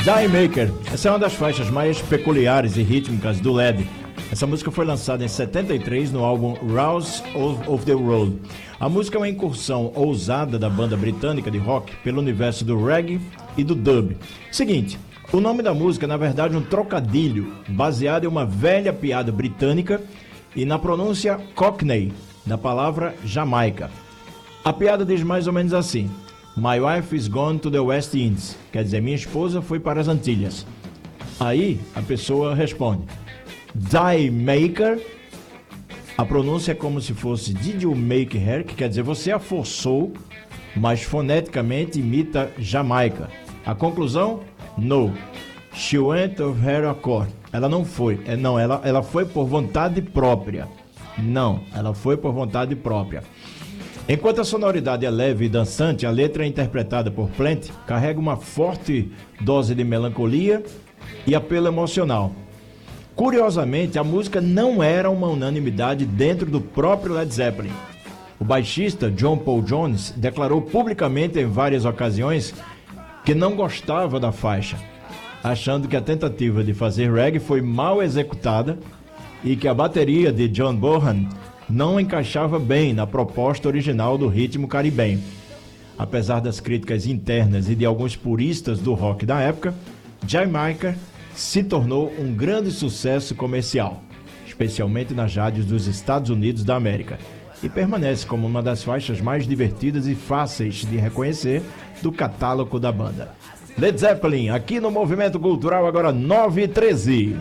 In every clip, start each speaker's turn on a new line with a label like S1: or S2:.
S1: Die Maker. Essa é uma das faixas mais peculiares e rítmicas do Led. Essa música foi lançada em 73 no álbum Rouse of the Road. A música é uma incursão ousada da banda britânica de rock pelo universo do reggae e do dub. Seguinte, o nome da música é na verdade um trocadilho baseado em uma velha piada britânica e na pronúncia Cockney, da palavra Jamaica. A piada diz mais ou menos assim: My wife is gone to the West Indies. Quer dizer, minha esposa foi para as Antilhas. Aí a pessoa responde: Die Maker. A pronúncia é como se fosse Did you make her? Que quer dizer, você a forçou, mas foneticamente imita Jamaica. A conclusão? No. She went of her accord. Ela não foi. Ela foi por vontade própria. Não, ela foi por vontade própria. Enquanto a sonoridade é leve e dançante, a letra interpretada por Plant carrega uma forte dose de melancolia e apelo emocional. Curiosamente, a música não era uma unanimidade dentro do próprio Led Zeppelin. O baixista John Paul Jones declarou publicamente em várias ocasiões que não gostava da faixa, achando que a tentativa de fazer reggae foi mal executada e que a bateria de John Bonham não encaixava bem na proposta original do ritmo caribenho. Apesar das críticas internas e de alguns puristas do rock da época, Jamaica se tornou um grande sucesso comercial, especialmente nas rádios dos Estados Unidos da América, e permanece como uma das faixas mais divertidas e fáceis de reconhecer do catálogo da banda. Led Zeppelin, aqui no Movimento Cultural, agora 9h13.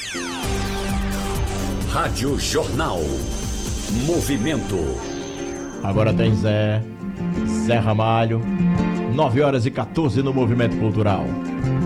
S2: Rádio Jornal. Movimento.
S1: Agora tem Zé Ramalho, 9h14 no Movimento Cultural.